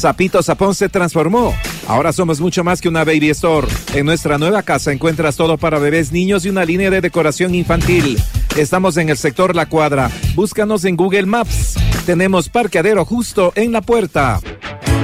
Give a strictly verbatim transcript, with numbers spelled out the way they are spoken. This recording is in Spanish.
Sapito Sapón se transformó. Ahora somos mucho más que una baby store. En nuestra nueva casa encuentras todo para bebés, niños y una línea de decoración infantil. Estamos en el sector La Cuadra. Búscanos en Google Maps. Tenemos parqueadero justo en la puerta.